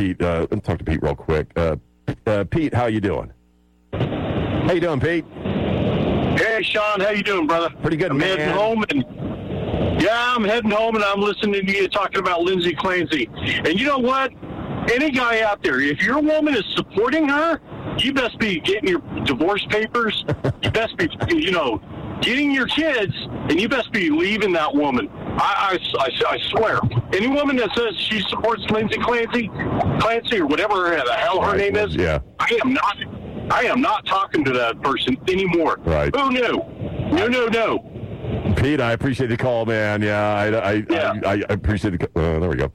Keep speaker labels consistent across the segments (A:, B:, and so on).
A: Pete. Let me talk to Pete real quick. Pete, how you doing? How you doing, Pete?
B: Hey, Sean, how you doing, brother?
A: Pretty good,
B: I'm
A: man.
B: heading home, I'm heading home, and I'm listening to you talking about Lindsay Clancy. And you know what? Any guy out there, if your woman is supporting her, you best be getting your divorce papers. You best be, getting your kids, and you best be leaving that woman. I swear. Any woman that says she supports Lindsay Clancy, or whatever the hell her name is,
A: yeah.
B: I am not talking to that person anymore.
A: Right.
B: Who knew? No.
A: Pete, I appreciate the call, man. Yeah, I appreciate the call. There we go.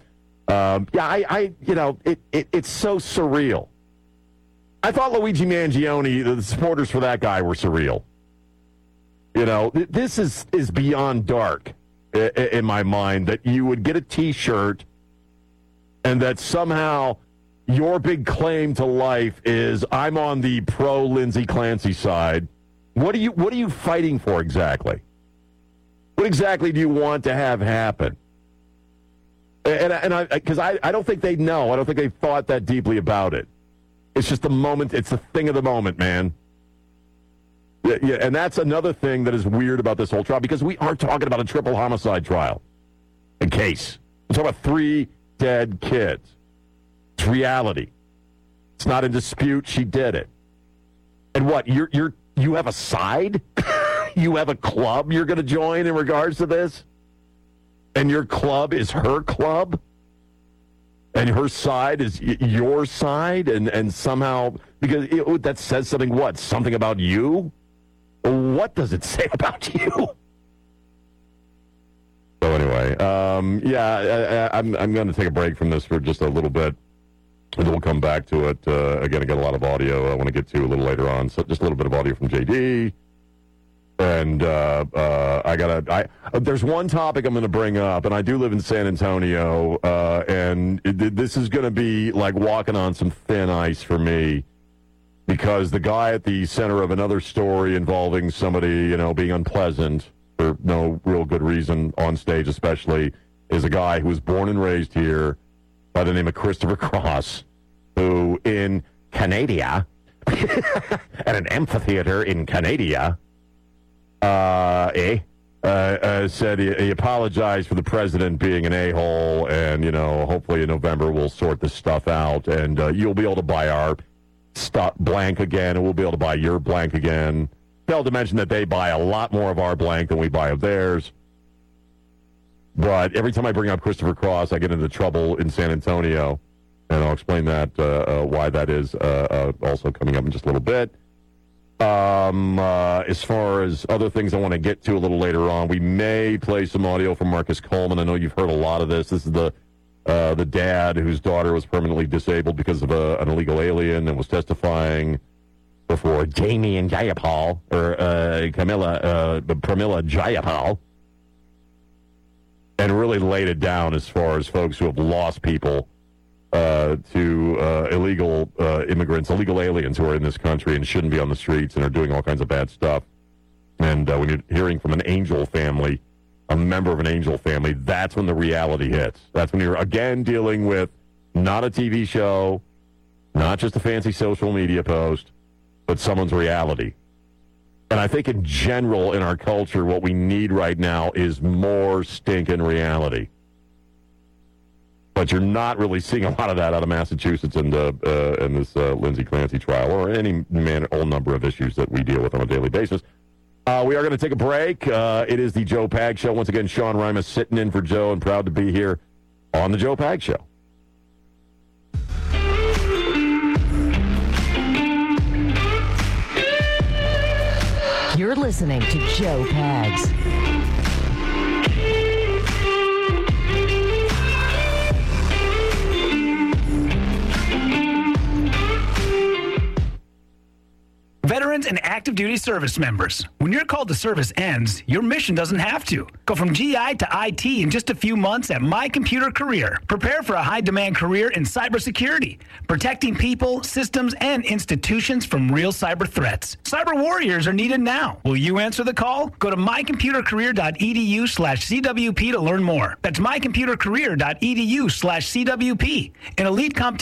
A: It's so surreal. I thought Luigi Mangione, the supporters for that guy were surreal. This is beyond dark in my mind, that you would get a T-shirt and that somehow your big claim to life is I'm on the pro Lindsay Clancy side. What are you fighting for exactly? What exactly do you want to have happen? Because I don't think they know. I don't think they've thought that deeply about it. It's just the moment. It's the thing of the moment, man. Yeah, and that's another thing that is weird about this whole trial, because we are talking about a triple homicide trial. A case. We're talking about 3 dead kids. It's reality. It's not in dispute. She did it. And what? You have a side? You have a club you're going to join in regards to this? And your club is her club? And her side is your side? And somehow, because that says something, what? Something about you? What does it say about you? So anyway, I'm going to take a break from this for just a little bit, and then we'll come back to it. Again, I got a lot of audio I want to get to a little later on, so just a little bit of audio from JD. And there's one topic I'm going to bring up, and I do live in San Antonio, and this is going to be like walking on some thin ice for me, because the guy at the center of another story involving somebody, being unpleasant for no real good reason on stage especially, is a guy who was born and raised here by the name of Christopher Cross, who in Canada, at an amphitheater in Canada, said he apologized for the president being an a-hole, and, hopefully in November we'll sort this stuff out, and you'll be able to buy our stuff blank again, and we'll be able to buy your blank again. Failed to mention that they buy a lot more of our blank than we buy of theirs. But every time I bring up Christopher Cross, I get into trouble in San Antonio, and I'll explain that, why that is, also coming up in just a little bit. As far as other things I want to get to a little later on, we may play some audio from Marcus Coleman. I know you've heard a lot of this. This is the dad whose daughter was permanently disabled because of an illegal alien and was testifying before Damien Jayapal, or Pramila Jayapal, and really laid it down as far as folks who have lost people to illegal immigrants, illegal aliens who are in this country and shouldn't be on the streets and are doing all kinds of bad stuff. And when you're hearing from an angel family, a member of an angel family, that's when the reality hits. That's when you're, again, dealing with not a TV show, not just a fancy social media post, but someone's reality. And I think in general in our culture, what we need right now is more stinking reality. But you're not really seeing a lot of that out of Massachusetts and this Lindsay Clancy trial, or any whole number of issues that we deal with on a daily basis. We are going to take a break. It is the Joe Pag Show. Once again, Sean Rimas sitting in for Joe, and proud to be here on the Joe Pag Show.
C: You're listening to Joe Pags.
D: Veterans and active duty service members, when your call to service ends, your mission doesn't have to. Go from GI to IT in just a few months at My Computer Career. Prepare for a high-demand career in cybersecurity, protecting people, systems, and institutions from real cyber threats. Cyber warriors are needed now. Will you answer the call? Go to mycomputercareer.edu/CWP to learn more. That's mycomputercareer.edu/CWP. An elite competition